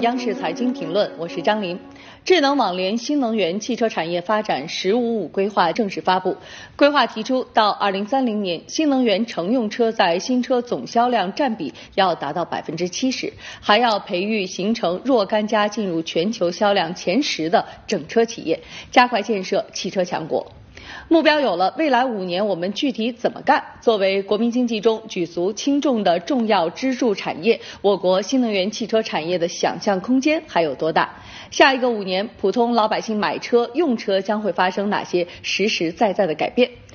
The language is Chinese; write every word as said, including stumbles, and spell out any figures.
央视财经评论，我是张琳。智能网联新能源汽车产业发展“十五五”规划正式发布。规划提出，到二零三零年，新能源乘用车在新车总销量占比要达到百分之七十，还要培育形成若干家进入全球销量前十的整车企业，加快建设汽车强国。目标有了，未来五年我们具体怎么干？作为国民经济中举足轻重的重要支柱产业，我国新能源汽车产业的想象空间还有多大？下一个五年，普通老百姓买车用车将会发生哪些实实在在的改变？